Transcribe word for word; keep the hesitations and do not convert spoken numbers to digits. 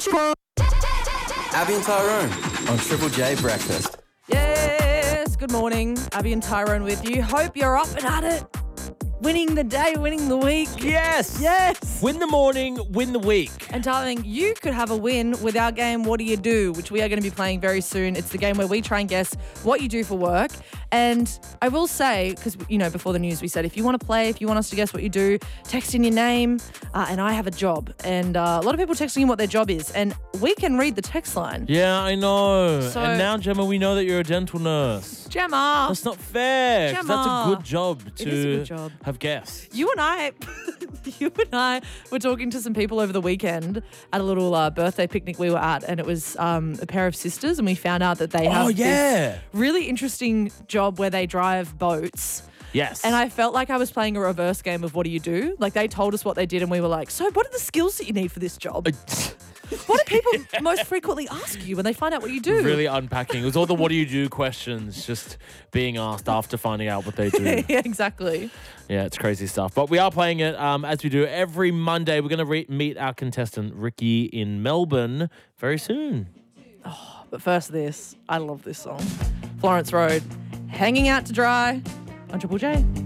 Abby and Tyrone on Triple J Breakfast. Yes, good morning. Abby and Tyrone with you. Hope you're up and at it. Winning the day, winning the week. Yes. Yes. Win the morning, win the week. And darling, you could have a win with our game, What Do You Do?, which we are going to be playing very soon. It's the game where we try and guess what you do for work. And I will say, because, you know, before the news we said, if you want to play, if you want us to guess what you do, text in your name uh, and I have a job. And uh, a lot of people texting in what their job is. And we can read the text line. Yeah, I know. So- and now, Gemma, we know that you're a dental nurse. Gemma. That's not fair. 'Cause That's a Gemma. good job It to is a good job. have guests. You and I, you and I were talking to some people over the weekend at a little uh, birthday picnic we were at, and it was um, a pair of sisters, and we found out that they have Oh, yeah. this really interesting job where they drive boats. Yes. And I felt like I was playing a reverse game of What Do You Do? Like they told us what they did, and we were like, so what are the skills that you need for this job? What do people most frequently ask you when they find out what you do? Really unpacking. It was all the what do you do questions just being asked after finding out what they do. Yeah, exactly. Yeah, it's crazy stuff. But we are playing it um, as we do every Monday. We're going to re- meet our contestant, Ricky, in Melbourne very soon. But first this, I love this song. Florence Road, Hanging Out to Dry on Triple J.